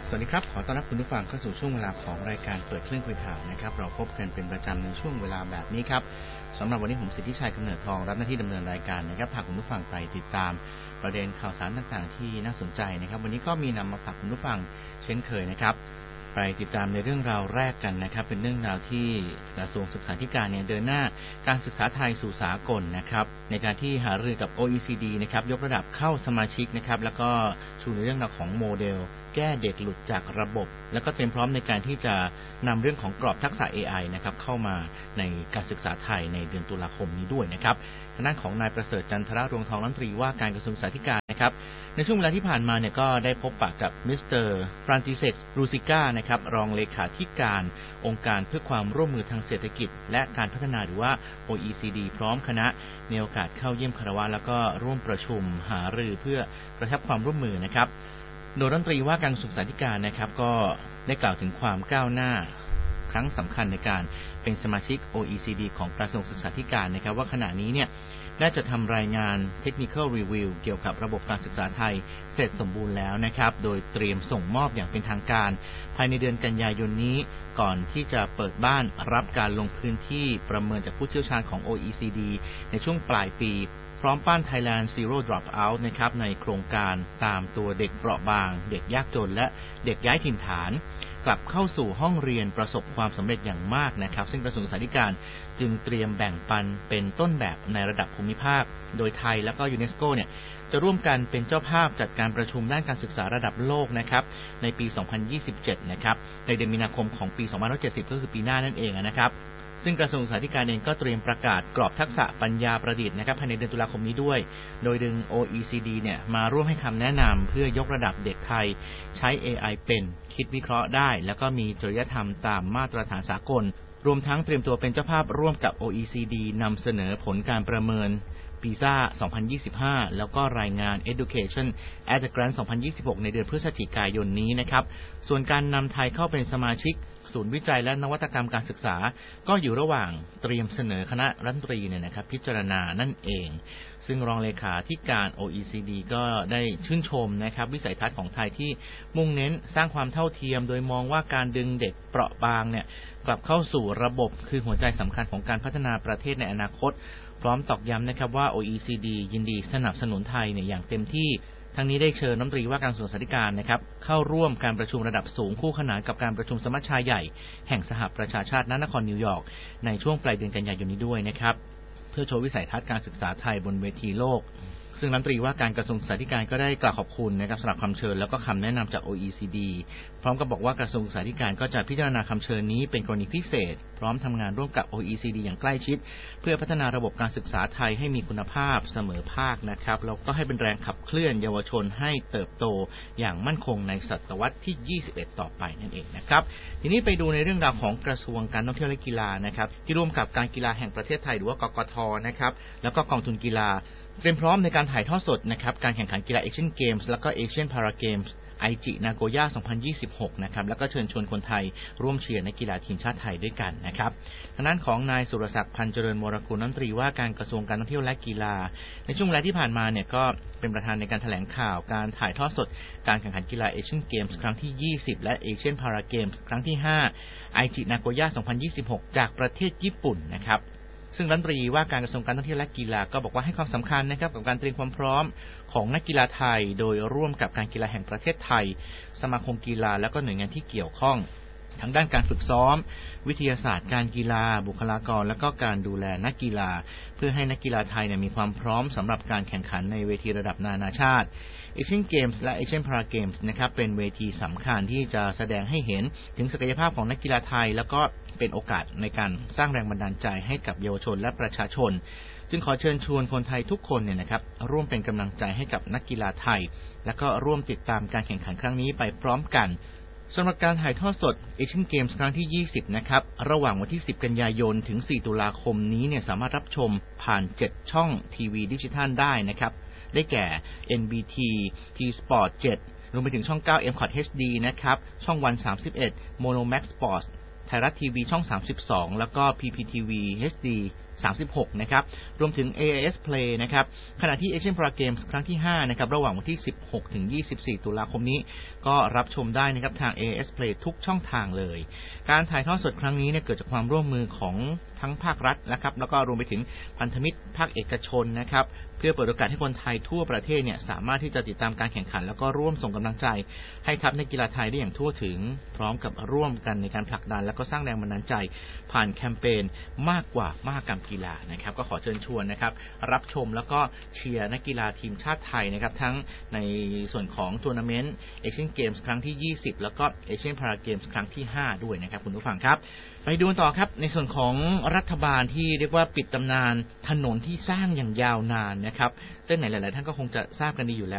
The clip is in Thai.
สวัสดีครับขอต้อนรับคุณผู้ฟังเข้าสู่ช่วงเวลาของรายการเปิดเครื่องคุยข่าวนะครับเราพบกันเป็นประจำในช่วงเวลาแบบนี้ครับสำหรับวันนี้ผมสิทธิชัยกำเนิดทองรับหน้าที่ดำเนินรายการนะครับพาคุณผู้ฟังไปติดตามประเด็นข่าวสารต่างๆที่น่าสนใจนะครับวันนี้ก็มีนำมาฝากคุณผู้ฟังเช่นเคยนะครับไปติดตามในเรื่องราวแรกกันนะครับเป็นเรื่องราวที่กระทรวงศึกษาธิการเนี่ยเดินหน้าการศึกษาไทยสู่สากลนะครับในการที่หารือกับ OECD นะครับยกระดับเข้าสมาชิกนะครับแล้วก็ชูในเรื่องราวของโมเดลแก้เด็กหลุดจากระบบแล้วก็เตรียมพร้อมในการที่จะนำเรื่องของกรอบทักษะ AI นะครับเข้ามาในการศึกษาไทยในเดือนตุลาคมนี้ด้วยนะครับทางด้านของนายประเสริฐจันทรรวงทองรัฐมนตรีว่าการกระทรวงศึกษาธิการนะครับในช่วงเวลาที่ผ่านมาเนี่ยก็ได้พบปะกับมิสเตอร์ฟรานติเซกรูซิก้านะครับรองเลขาธิการองค์การเพื่อความร่วมมือทางเศรษฐกิจและการพัฒนาหรือว่า OECD พร้อมคณะในโอกาสเข้าเยี่ยมคารวะแล้วก็ร่วมประชุมหารือเพื่อกระชับความร่วมมือนะครับโดยรัฐมนตรีว่าการกระทรวงศึกษาธิการนะครับก็ได้กล่าวถึงความก้าวหน้าครั้งสำคัญในการเป็นสมาชิก OECD ของกระทรวงศึกษาธิการนะครับว่าขณะนี้เนี่ยได้จะทำรายงาน Technical Review เกี่ยวกับระบบการศึกษาไทยเสร็จสมบูรณ์แล้วนะครับโดยเตรียมส่งมอบอย่างเป็นทางการภายในเดือนกันยายนนี้ก่อนที่จะเปิดบ้านรับการลงพื้นที่ประเมินจากผู้เชี่ยวชาญของ OECD ในช่วงปลายปีพร้อมปั้น Thailand Zero Dropout นะครับในโครงการตามตัวเด็กเปราะบางเด็กยากจนและเด็กย้ายถิ่นฐานกลับเข้าสู่ห้องเรียนประสบความสำเร็จอย่างมากนะครับซึ่งกระทรวงศึกษาธิการจึงเตรียมแบ่งปันเป็นต้นแบบในระดับภูมิภาคโดยไทยและก็ยูเนสโกเนี่ยจะร่วมกันเป็นเจ้าภาพจัดการประชุมด้านการศึกษาระดับโลกนะครับในปี 2027 นะครับในเดือนมีนาคมของปี 2570 ก็คือปีหน้านั่นเองนะครับซึ่งกระทรวงศึกษาธิการเองก็เตรียมประกาศกรอบทักษะปัญญาประดิษฐ์นะครับภายในเดือนตุลาคมนี้ด้วยโดยดึง OECD เนี่ยมาร่วมให้คำแนะนำเพื่อยกระดับเด็กไทยใช้ AI เป็นคิดวิเคราะห์ได้แล้วก็มีจริยธรรมตามมาตรฐานสากลรวมทั้งเตรียมตัวเป็นเจ้าภาพร่วมกับ OECD นำเสนอผลการประเมินPISA 2025 แล้วก็รายงาน Education at a Glance 2026 ในเดือนพฤศจิกายนนี้นะครับส่วนการนำไทยเข้าเป็นสมาชิกศูนย์วิจัยและนวัตกรรมการศึกษาก็อยู่ระหว่างเตรียมเสนอคณะรัฐมนตรีเนี่ยนะครับพิจารณานั่นเองซึ่งรองเลขาธิการ OECD ก็ได้ชื่นชมนะครับวิสัยทัศน์ของไทยที่มุ่งเน้นสร้างความเท่าเทียมโดยมองว่าการดึงเด็กเปราะบางเนี่ยกลับเข้าสู่ระบบคือหัวใจสำคัญของการพัฒนาประเทศในอนาคตพร้อมตอกย้ำนะครับว่า OECD ยินดีสนับสนุนไทยเนี่ยอย่างเต็มที่ทั้งนี้ได้เชิญรัฐมนตรีว่าการกระทรวงศึกษาธิการนะครับเข้าร่วมการประชุมระดับสูงคู่ขนานกับการประชุมสมัชชาใหญ่แห่งสหประชาชาติณนครนิวยอร์กในช่วงปลายเดือนกันยายนนี้ด้วยนะครับเพื่อโชว์วิสัยทัศน์การศึกษาไทยบนเวทีโลกซึ่งรัฐมนตรีว่าการกระทรวงศึกษาธิการก็ได้กล่าวขอบคุณนะครับสำหรับคำเชิญแล้วก็คำแนะนำจาก OECD พร้อมกับบอกว่ากระทรวงศึกษาธิการก็จะพิจารณาคำเชิญนี้เป็นกรณีพิเศษพร้อมทำงานร่วมกับ OECD อย่างใกล้ชิดเพื่อพัฒนาระบบการศึกษาไทยให้มีคุณภาพเสมอภาคนะครับแล้วก็ให้เป็นแรงขับเคลื่อนเยาวชนให้เติบโตอย่างมั่นคงในศตวรรษที่ 21 ต่อไปนั่นเองนะครับทีนี้ไปดูในเรื่องราวของกระทรวงการท่องเที่ยวและกีฬานะครับที่ร่วมกับการกีฬาแห่งประเทศไทยหรือว่ากกท.นะครับแล้วก็กองทุนกีฬาเตรียมพร้อมในการถ่ายทอดสดนะครับการแข่งขันกีฬาเอเชียนเกมส์แล้วก็เอเชียนพาราเกมส์ไอจินาโกย่า 2026 นะครับแล้วก็เชิญชวนคนไทยร่วมเชียร์นักกีฬาทีมชาติไทยด้วยกันนะครับทางด้านของนายสุรศักดิ์พันเจริญวรกุลรัฐมนตรีว่าการกระทรวงการท่องเที่ยวและกีฬาในช่วงเวลาที่ผ่านมาเนี่ยก็เป็นประธานในการแถลงข่าวการถ่ายทอดสดการแข่งขันกีฬาเอเชียนเกมส์ครั้งที่ 20 และเอเชียนพาราเกมส์ครั้งที่ 5 ไอจินาโกย่า 2026 จากประเทศญี่ปุ่นนะครับซึ่งรัฐมนตรีว่าการกระทรวงการท่องเที่ยวและกีฬาก็บอกว่าให้ความสำคัญนะครับกับการเตรียมความพร้อมของนักกีฬาไทยโดยร่วมกับการกีฬาแห่งประเทศไทยสมาคมกีฬาและก็หน่วยงานที่เกี่ยวข้องทั้งด้านการฝึกซ้อมวิทยาศาสตร์การกีฬาบุคลากรและก็การดูแลนักกีฬาเพื่อให้นักกีฬาไทยมีความพร้อมสำหรับการแข่งขันในเวทีระดับนานาชาติเอเชียนเกมส์และเอเชียนพาราเกมส์นะครับเป็นเวทีสำคัญที่จะแสดงให้เห็นถึงศักยภาพของนักกีฬาไทยแล้วก็เป็นโอกาสในการสร้างแรงบันดาลใจให้กับเยาวชนและประชาชนจึงขอเชิญชวนคนไทยทุกคนเนี่ยนะครับร่วมเป็นกำลังใจให้กับนักกีฬาไทยและก็ร่วมติดตามการแข่งขันครั้งนี้ไปพร้อมกันสำหรับการถ่ายทอดสดเอเชียนเกมส์ครั้งที่ 20 นะครับระหว่างวันที่ 10 กันยายนถึง 4 ตุลาคมนี้เนี่ยสามารถรับชมผ่าน 7 ช่องทีวีดิจิทัลได้นะครับได้แก่ NBT T-Sport 7 รวมไปถึงช่อง 9 M-Cot HD นะครับช่องวัน 31 Monomax Sports ไทยรัฐทีวีช่อง 32 แล้วก็ PPTV HD 36นะครับรวมถึง AIS Play นะครับขณะที่ Asian Para Games ครั้งที่5นะครับระหว่างวันที่16ถึง24ตุลาคมนี้ก็รับชมได้นะครับทาง AIS Play ทุกช่องทางเลยการถ่ายทอดสดครั้งนี้เนี่ยเกิดจากความร่วมมือของทั้งภาครัฐนะครับแล้วก็รวมไปถึงพันธมิตรภาคเอกชนนะครับเพื่อเปิดโอกาสให้คนไทยทั่วประเทศเนี่ยสามารถที่จะติดตามการแข่งขันแล้วก็ร่วมส่งกำลังใจให้ทัพนักกีฬาไทยได้อย่างทั่วถึงพร้อมกับร่วมกันในการผลักดันแล้วก็สร้างแรงบันดาลใจผ่านแคมเปญมากกว่ามหกรรมกีฬานะครับก็ขอเชิญชวนนะครับรับชมแล้วก็เชียร์นักกีฬาทีมชาติไทยนะครับทั้งในส่วนของทัวร์นาเมนต์เอเชียนเกมส์ครั้งที่20แล้วก็เอเชียนพาราเกมส์ครั้งที่5ด้วยนะครับคุณผู้ฟังครับไปดูต่อครับในส่วนของรัฐบาลที่เรียกว่าปิดตำนานถนนที่สร้างอย่างยาวนานนะครับซึ่งไหนหลายๆท่านก็คงจะทราบกันดีอยู่แล้ว